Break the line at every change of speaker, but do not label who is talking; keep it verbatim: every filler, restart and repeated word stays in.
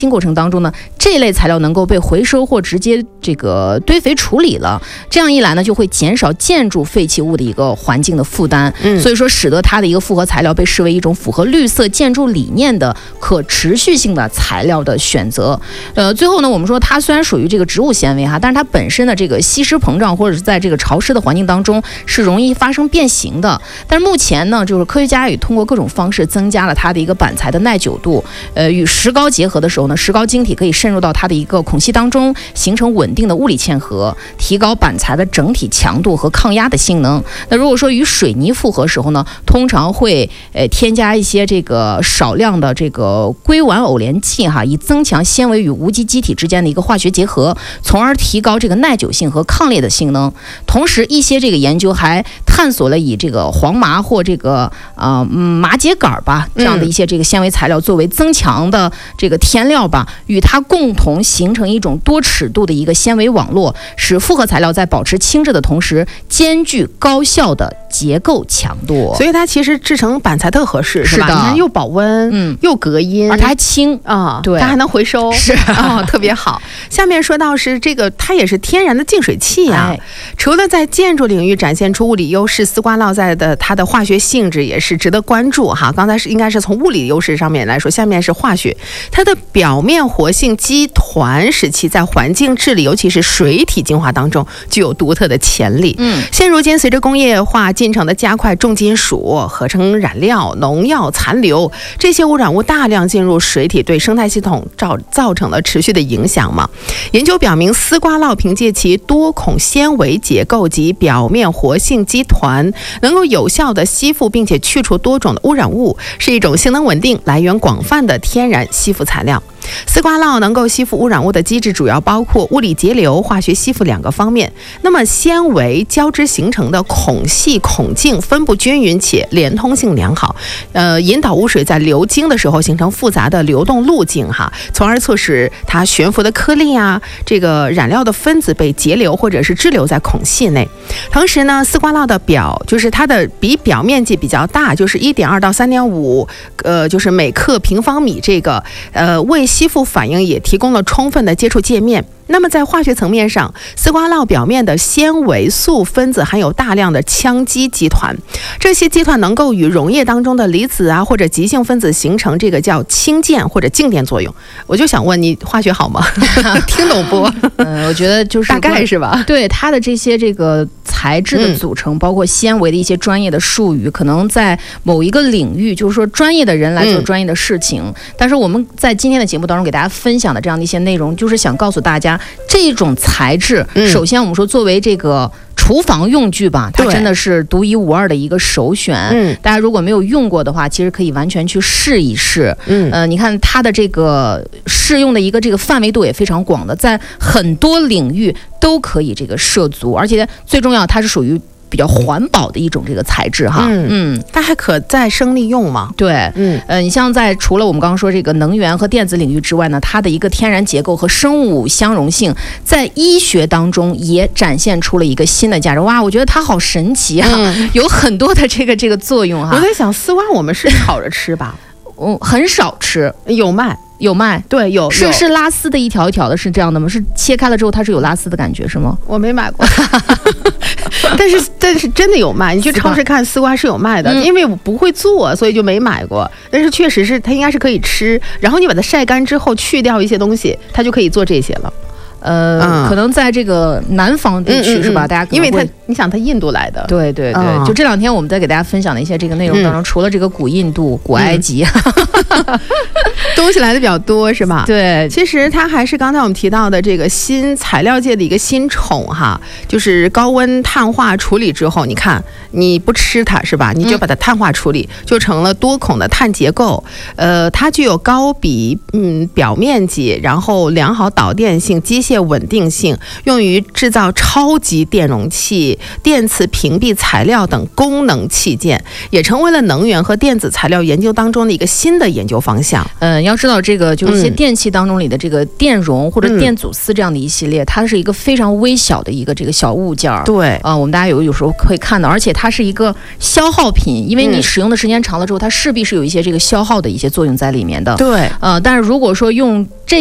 新过程当中呢，这类材料能够被回收或直接这个堆肥处理了，这样一来呢，就会减少建筑废弃物的一个环境的负担。嗯，所以说使得它的一个复合材料被视为一种符合绿色建筑理念的可持续性的材料的选择。呃，最后呢，我们说它虽然属于这个植物纤维哈，但是它本身的这个吸湿膨胀或者是在这个潮湿的环境当中是容易发生变形的。但是目前呢，就是科学家也通过各种方式增加了它的一个板材的耐久度。呃，与石膏结合的时候呢，石膏晶体可以渗入到它的一个孔隙当中，形成稳定的物理嵌合，提高板材的整体强度和抗压的性能。那如果说与水泥复合时候呢，通常会呃添加一些这个少量的这个硅烷偶联剂哈，以增强纤维与无机基体之间的一个化学结合，从而提高这个耐久性和抗裂的性能。同时，一些这个研究还探索了以这个黄麻或这个呃麻秸秆吧这样的一些这个纤维材料作为增强的这个填料吧，与它共同形成一种多尺度的一个纤维网络，使复合材料在保持轻质的同时，兼具高效的结构强度。
所以它其实制成板材特合适，是吧？
是的，
你看又保温，嗯，又隔音，
而它还轻
啊、
对，
它还能回收，
是
啊、哦，特别好。下面说到是这个，它也是天然的净水器啊。哎、除了在建筑领域展现出物理优势，丝瓜烙在的它的化学性质也是值得关注哈。刚才是应该是从物理优势上面来说，下面是化学，它的表面活性基团使其在环境治理，尤其是水体净化当中具有独特的潜力。嗯，现如今随着工业化进程的加快，重金属、合成染料、农药残留这些污染物大量进入水体，对生态系统造造成了持续的影响嘛。研究表明，丝瓜烙凭借其多孔纤维结构及表面活性基团，能够有效的吸附并且去除多种的污染物，是一种性能稳定、来源广泛的天然吸附材料。丝瓜烙能够吸附污染物的机制主要包括物理节流、化学吸附两个方面。那么纤维交织形成的孔隙孔径分布均匀且连通性良好，呃，引导污水在流经的时候形成复杂的流动路径哈，从而促使它悬浮的颗粒啊，这个染料的分子被节流或者是滞留在孔隙内。同时呢，丝瓜烙的表就是它的比表面积比较大，就是 一点二到三点五，呃，就是每克平方米，这个呃为吸附反应也提供了充分的接触界面。那么在化学层面上，丝瓜烙表面的纤维素分子含有大量的羟基基团，这些基团能够与溶液当中的离子啊或者极性分子形成这个叫氢键或者静电作用。我就想问你，化学好吗？听懂不？
嗯，我觉得就是
大概是吧。
对它的这些这个材质的组成，嗯、包括纤维的一些专业的术语，可能在某一个领域，就是说专业的人来做专业的事情。嗯、但是我们在今天的节目当中给大家分享的这样的一些内容，就是想告诉大家。这种材质，首先我们说作为这个厨房用具吧，它真的是独一无二的一个首选。嗯，大家如果没有用过的话，其实可以完全去试一试。嗯，呃，你看它的这个适用的一个这个范围度也非常广的，在很多领域都可以这个涉足，而且最重要，它是属于比较环保的一种这个材质哈。嗯
嗯，它还可再生利用嘛？
对，嗯呃，你像在除了我们刚刚说这个能源和电子领域之外呢，它的一个天然结构和生物相容性，在医学当中也展现出了一个新的价值。哇，我觉得它好神奇啊，嗯、有很多的这个这个作用哈。
我在想，丝瓜我们是炒着吃吧？
嗯，很少吃，
有卖。
有卖，
对，有
是是拉丝的一条一条的，是这样的吗？是切开了之后它是有拉丝的感觉是吗？
我没买过，但是但是真的有卖，你去超市看丝瓜是有卖的，嗯、因为我不会做，所以就没买过。但是确实是它应该是可以吃，然后你把它晒干之后去掉一些东西，它就可以做这些了。
呃、嗯，可能在这个南方地区、嗯嗯、是吧？大家可能
因为它，你想它印度来的，
对对对、嗯，就这两天我们在给大家分享的一些这个内容当中，嗯、除了这个古印度、古埃及，
嗯、东西来的比较多，是吧？
对，
其实它还是刚才我们提到的这个新材料界的一个新宠哈，就是高温碳化处理之后，你看你不吃它是吧？你就把它碳化处理，嗯、就成了多孔的碳结构。呃，它具有高比嗯表面积，然后良好导电性、机械切稳定性，用于制造超级电容器、电磁屏蔽材料等功能器件，也成为了能源和电子材料研究当中的一个新的研究方向。
嗯，要知道这个就是一些电器当中里的这个电容或者电阻丝这样的一系列，嗯、它是一个非常微小的一个这个小物件儿。
对，
啊、呃，我们大家有有时候会看到，而且它是一个消耗品，因为你使用的时间长了之后，它势必是有一些这个消耗的一些作用在里面的。
对，
呃，但是如果说用这